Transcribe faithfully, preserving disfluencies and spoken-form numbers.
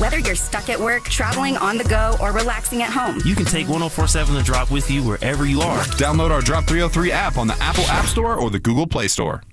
Whether you're stuck at work, traveling on the go, or relaxing at home, you can take one oh four seven The Drop with you wherever you are. Download our Drop three oh three app on the Apple App Store or the Google Play Store.